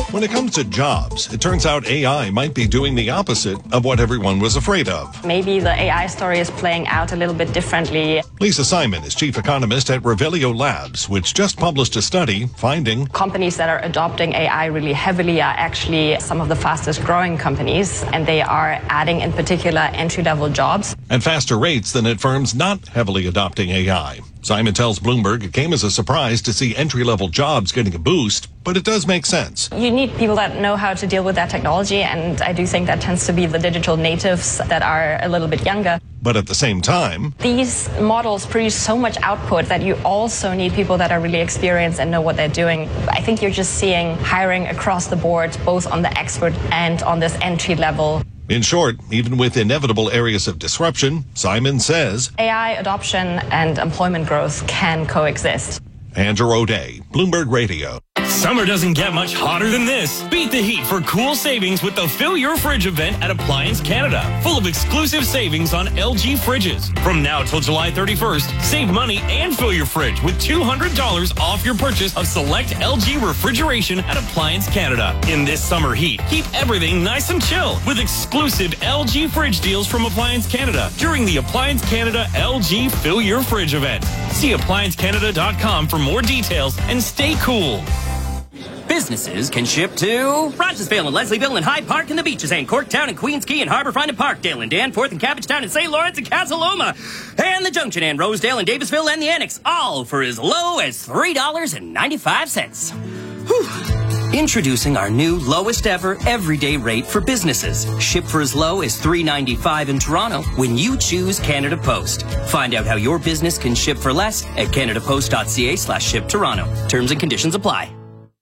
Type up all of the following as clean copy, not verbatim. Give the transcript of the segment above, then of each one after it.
When it comes to jobs, it turns out AI might be doing the opposite of what everyone was afraid of. Maybe the AI story is playing out a little bit differently. Lisa Simon is chief economist at Revelio Labs, which just published a study finding companies that are adopting AI really heavily are actually some of the fastest growing companies, and they are adding in particular entry-level jobs. At faster rates than at firms not heavily adopting AI. Simon tells Bloomberg it came as a surprise to see entry-level jobs getting a boost, but it does make sense. You need people that know how to deal with that technology, and I do think that tends to be the digital natives that are a little bit younger. But at the same time, these models produce so much output that you also need people that are really experienced and know what they're doing. I think you're just seeing hiring across the board, both on the expert and on this entry level. In short, even with inevitable areas of disruption, Simon says AI adoption and employment growth can coexist. Andrew O'Day, Bloomberg Radio. Summer doesn't get much hotter than this. Beat the heat for cool savings with the Fill Your Fridge event at Appliance Canada. Full of exclusive savings on LG fridges. From now till July 31st, save money and fill your fridge with $200 off your purchase of select LG refrigeration at Appliance Canada. In this summer heat, keep everything nice and chill with exclusive LG fridge deals from Appliance Canada during the Appliance Canada LG Fill Your Fridge event. See appliancecanada.com for more details and stay cool. Businesses can ship to Rogersville and Leslieville and Hyde Park and the Beaches and Corktown and Queens Quay and Harbourfront and Parkdale and Danforth and Cabbagetown and St. Lawrence and Casa Loma and the Junction and Rosedale and Davisville and the Annex, all for as low as $3.95. Whew. Introducing our new lowest ever everyday rate for businesses. Ship for as low as $3.95 in Toronto when you choose Canada Post. Find out how your business can ship for less at canadapost.ca/ship Toronto. Terms and conditions apply.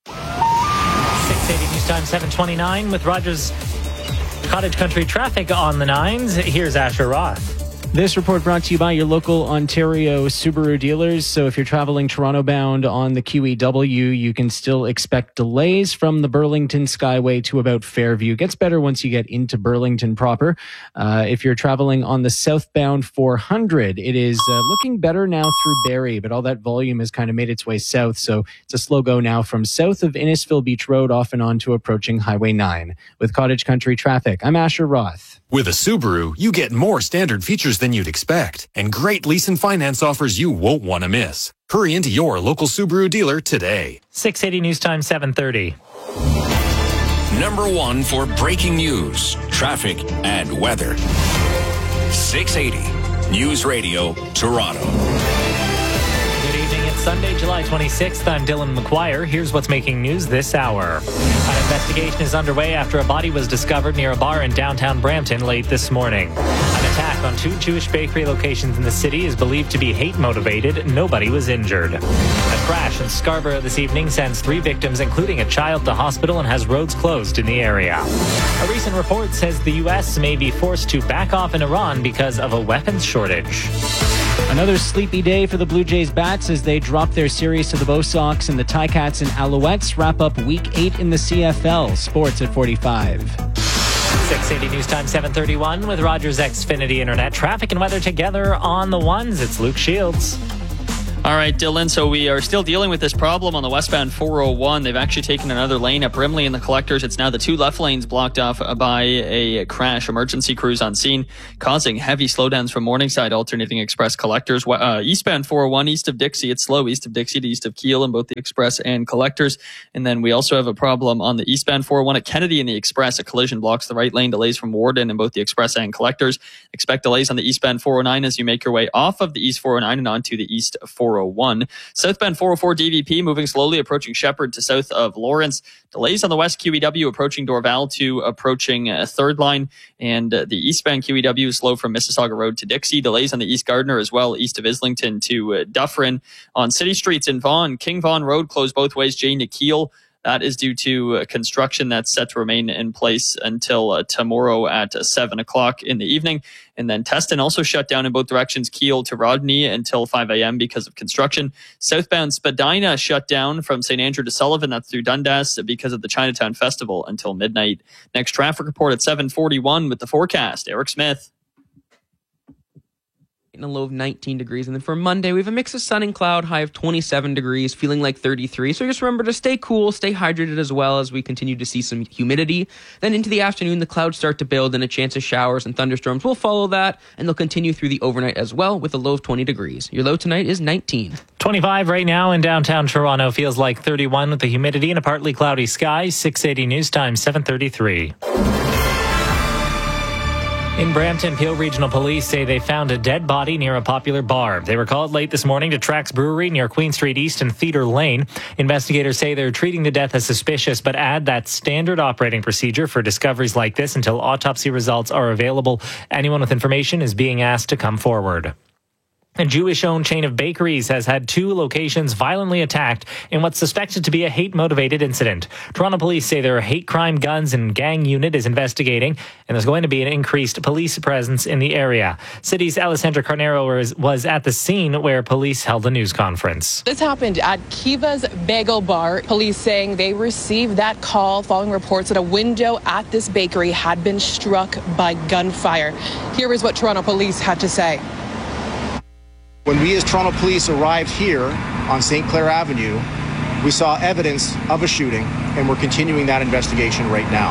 680 News Time 729 with Rogers Cottage Country traffic on the 9s. Here's Asher Roth. This report brought to you by your local Ontario Subaru dealers. So if you're traveling Toronto bound on the QEW, you can still expect delays from the Burlington Skyway to about Fairview. Gets better once you get into Burlington proper. If you're traveling on the southbound 400, it is looking better now through Barrie, but all that volume has kind of made its way south. So it's a slow go now from south of Innisfil Beach Road off and on to approaching Highway 9. With Cottage Country traffic, I'm Asher Roth. With a Subaru, you get more standard features than you'd expect and great lease and finance offers you won't want to miss. Hurry into your local Subaru dealer today. 680 News Time 730. Number one for breaking news, traffic, and weather. 680 News Radio, Toronto. Good evening. It's Sunday, July 26th. I'm Dylan McGuire. Here's what's making news this hour. An investigation is underway after a body was discovered near a bar in downtown Brampton late this morning. An attack on 2 Jewish bakery locations in the city is believed to be hate-motivated. Nobody was injured. A crash in Scarborough this evening sends 3 victims, including a child, to hospital and has roads closed in the area. A recent report says the U.S. may be forced to back off in Iran because of a weapons shortage. Another sleepy day for the Blue Jays bats as they drop their series to the Bo Sox, and the Ticats and Alouettes wrap up Week 8 in the CFL. Sports at 45. 680 News Time 731 with Rogers Xfinity Internet. Traffic and weather together on the ones. It's Luke Shields. All right, Dylan, so we are still dealing with this problem on the westbound 401. They've actually taken another lane up Brimley in the collectors. It's now the 2 left lanes blocked off by a crash. Emergency crews on scene, causing heavy slowdowns from Morningside alternating express collectors. Eastbound 401 east of Dixie, it's slow east of Dixie to east of Keele in both the express and collectors. And then we also have a problem on the eastbound 401 at Kennedy in the express. A collision blocks the right lane. Delays from Warden in both the express and collectors. Expect delays on the eastbound 409 as you make your way off of the east 409 and onto the east 401. Southbound 404 DVP moving slowly, approaching Shepherd to south of Lawrence. Delays on the west QEW approaching Dorval to approaching Third Line. And the eastbound QEW is slow from Mississauga Road to Dixie. Delays on the East Gardiner as well, east of Islington to Dufferin. On city streets in Vaughan, King Vaughan Road closed both ways, Jane to Keele. That is due to construction that's set to remain in place until tomorrow at 7 o'clock in the evening. And then Teston also shut down in both directions, Keele to Rodney until 5 a.m. because of construction. Southbound Spadina shut down from St. Andrew to Sullivan. That's through Dundas because of the Chinatown Festival until midnight. Next traffic report at 7:41 with the forecast. Eric Smith. and a low of 19 degrees. And then for Monday, we have a mix of sun and cloud, high of 27 degrees, feeling like 33. So just remember to stay cool, stay hydrated as well as we continue to see some humidity. Then into the afternoon, the clouds start to build and a chance of showers and thunderstorms will follow that. And they'll continue through the overnight as well with a low of 20 degrees. Your low tonight is 19. 25 right now in downtown Toronto. Feels like 31 with the humidity and a partly cloudy sky. 680 news time, 7:33. In Brampton, Peel Regional Police say they found a dead body near a popular bar. They were called late this morning to Trax Brewery near Queen Street East and Theatre Lane. Investigators say they're treating the death as suspicious, but add that standard operating procedure for discoveries like this until autopsy results are available. Anyone with information is being asked to come forward. A Jewish-owned chain of bakeries has had 2 locations violently attacked in what's suspected to be a hate-motivated incident. Toronto police say their hate crime guns and gang unit is investigating, and there's going to be an increased police presence in the area. City's Alessandra Carnero was at the scene where police held a news conference. This happened at Kiva's Bagel Bar. Police saying they received that call following reports that a window at this bakery had been struck by gunfire. Here is what Toronto police had to say. When we as Toronto police arrived here on St. Clair Avenue, we saw evidence of a shooting, and we're continuing that investigation right now.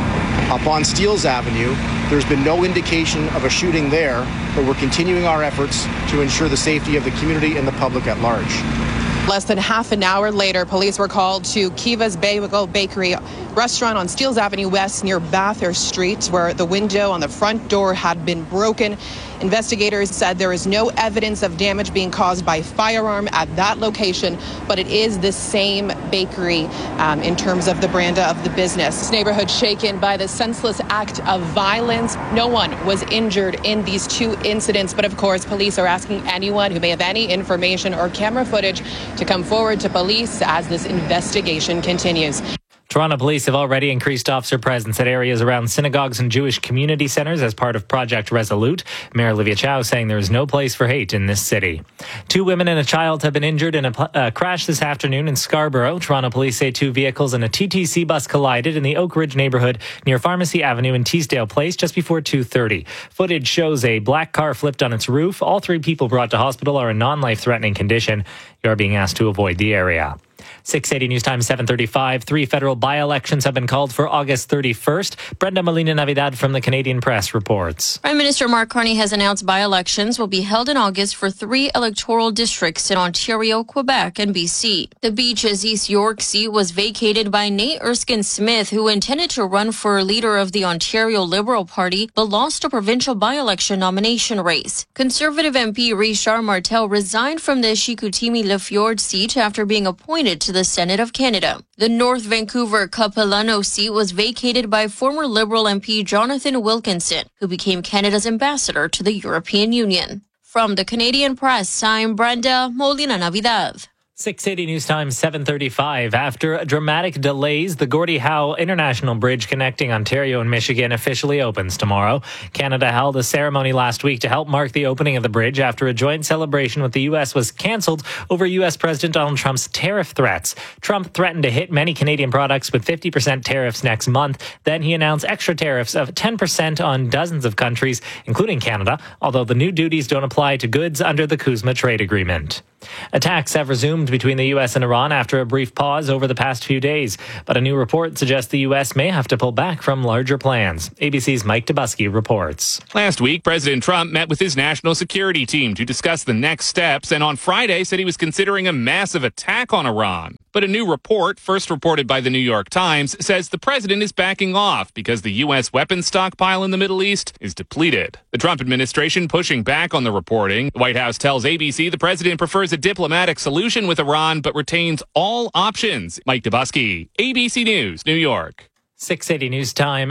Up on Steeles Avenue, there's been no indication of a shooting there, but we're continuing our efforts to ensure the safety of the community and the public at large. Less than half an hour later, police were called to Kiva's Bagel Bakery restaurant on Steeles Avenue West near Bathurst Street, where the window on the front door had been broken. Investigators said there is no evidence of damage being caused by firearm at that location, but it is the same bakery in terms of the brand of the business. This neighborhood shaken by the senseless act of violence. No one was injured in these 2 incidents, but of course, police are asking anyone who may have any information or camera footage to come forward to police as this investigation continues. Toronto police have already increased officer presence at areas around synagogues and Jewish community centres as part of Project Resolute. Mayor Olivia Chow saying there is no place for hate in this city. 2 women and a child have been injured in a crash this afternoon in Scarborough. Toronto police say 2 vehicles and a TTC bus collided in the Oak Ridge neighbourhood near Pharmacy Avenue in Teesdale Place just before 2:30. Footage shows a black car flipped on its roof. All 3 people brought to hospital are in non-life-threatening condition. You are being asked to avoid the area. 680 News Time 7:35. 3 federal by-elections have been called for August 31st. Brenda Molina-Navidad from the Canadian Press reports. Prime Minister Mark Carney has announced by-elections will be held in August for 3 electoral districts in Ontario, Quebec, and BC. The Beaches East York seat was vacated by Nate Erskine-Smith, who intended to run for leader of the Ontario Liberal Party, but lost a provincial by-election nomination race. Conservative MP Richard Martel resigned from the Chicoutimi-Lefjord seat after being appointed to the Senate of Canada. The North Vancouver Capilano seat was vacated by former Liberal MP Jonathan Wilkinson, who became Canada's ambassador to the European Union. From the Canadian Press, I'm Brenda Molina-Navidad. 680 News Time 7:35. After dramatic delays, the Gordie Howe International Bridge connecting Ontario and Michigan officially opens tomorrow. Canada held a ceremony last week to help mark the opening of the bridge after a joint celebration with the U.S. was cancelled over U.S. President Donald Trump's tariff threats. Trump threatened to hit many Canadian products with 50% tariffs next month. Then he announced extra tariffs of 10% on dozens of countries, including Canada, although the new duties don't apply to goods under the CUSMA trade agreement. Attacks have resumed between the U.S. and Iran after a brief pause over the past few days, but a new report suggests the U.S. may have to pull back from larger plans. ABC's Mike Dubusky reports. Last week, President Trump met with his national security team to discuss the next steps, and on Friday said he was considering a massive attack on Iran. But a new report, first reported by the New York Times, says the president is backing off because the U.S. weapons stockpile in the Middle East is depleted. The Trump administration pushing back on the reporting. The White House tells ABC the president prefers a diplomatic solution with Iran but retains all options. Mike Dubusky, ABC News, New York. 680 News Time,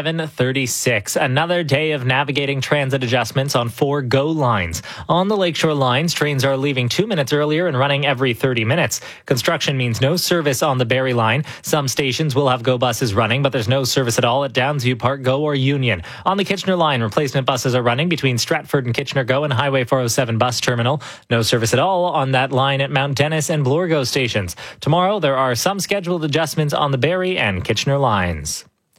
7:36. Another day of navigating transit adjustments on 4 GO lines. On the Lakeshore lines, trains are leaving 2 minutes earlier and running every 30 minutes. Construction means no service on the Barrie line. Some stations will have GO buses running, but there's no service at all at Downsview Park GO or Union. On the Kitchener line, replacement buses are running between Stratford and Kitchener GO and Highway 407 bus terminal. No service at all on that line at Mount Dennis and Bloor GO stations. Tomorrow, there are some scheduled adjustments on the Barrie and Kitchener lines.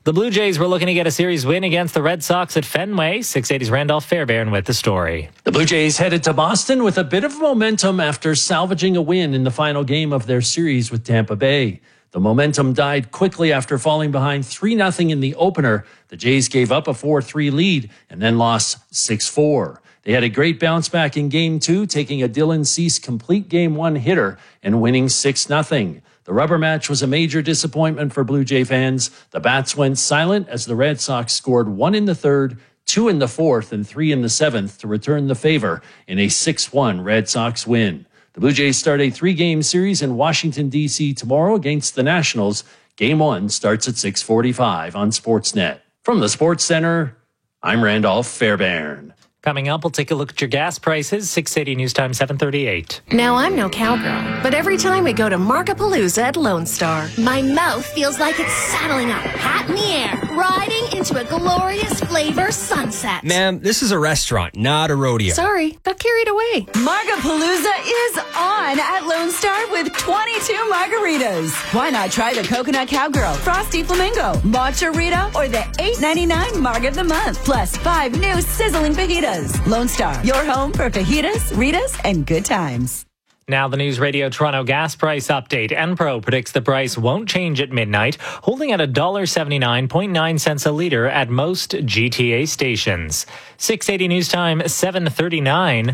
The Blue Jays were looking to get a series win against the Red Sox at Fenway. 680's Randolph Fairbairn with the story. The Blue Jays headed to Boston with a bit of momentum after salvaging a win in the final game of their series with Tampa Bay. The momentum died quickly after falling behind 3-0 in the opener. The Jays gave up a 4-3 lead and then lost 6-4. They had a great bounce back in Game 2, taking a Dylan Cease complete Game 1 hitter and winning 6-0. The rubber match was a major disappointment for Blue Jay fans. The bats went silent as the Red Sox scored 1 in the third, 2 in the fourth, and 3 in the seventh to return the favor in a 6-1 Red Sox win. The Blue Jays start a 3-game series in Washington, D.C. tomorrow against the Nationals. Game 1 starts at 6:45 on Sportsnet. From the Sports Center, I'm Randolph Fairbairn. Coming up, we'll take a look at your gas prices. 680 News Time 7:38. Now, I'm no cowgirl, but every time we go to Margapalooza at Lone Star, my mouth feels like it's saddling up, hat in the air, riding into a glorious flavor sunset. Ma'am, this is a restaurant, not a rodeo. Sorry, got carried away. Margapalooza is on at Lone Star with 22 margaritas. Why not try the Coconut Cowgirl, Frosty Flamingo, Matcha Rita, or the $8.99 Marg of the Month, plus 5 new sizzling fajitas. Lone Star, your home for fajitas, Ritas, and good times. Now the News Radio Toronto gas price update. Enpro predicts the price won't change at midnight, holding at $1.79.9 a litre at most GTA stations. 680 News Time 7:39.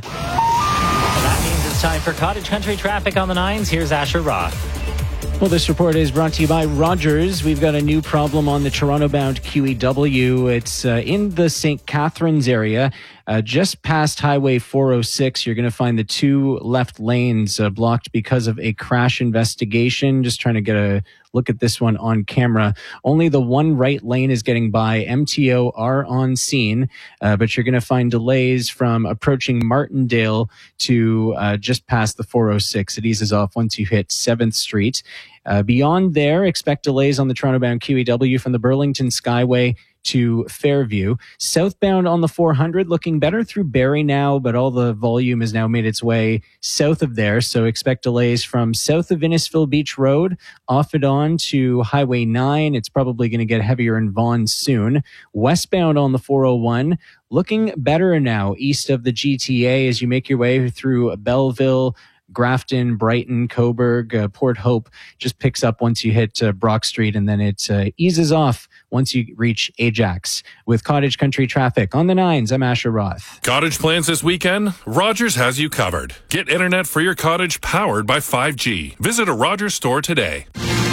That means it's time for Cottage Country traffic on the 9s. Here's Asher Roth. Well, this report is brought to you by Rogers. We've got a new problem on the Toronto-bound QEW. It's in the St. Catharines area, just past Highway 406. You're going to find the 2 left lanes blocked because of a crash investigation. Just trying to get a look at this one on camera. Only the 1 right lane is getting by. MTO are on scene, but you're going to find delays from approaching Martindale to just past the 406. It eases off once you hit 7th Street. Beyond there, expect delays on the Toronto-bound QEW from the Burlington Skyway to Fairview. Southbound on the 400 looking better through Barrie now, but all the volume has now made its way south of there. So expect delays from south of Innisfil Beach Road, off it on to Highway 9. It's probably going to get heavier in Vaughan soon. Westbound on the 401 looking better now east of the GTA as you make your way through Belleville, Grafton, Brighton, Cobourg, Port Hope. Just picks up once you hit Brock Street, and then it eases off once you reach Ajax. With Cottage Country traffic on the 9s, I'm Asher Roth. Cottage plans this weekend? Rogers has you covered. Get internet for your cottage powered by 5G. Visit a Rogers store today.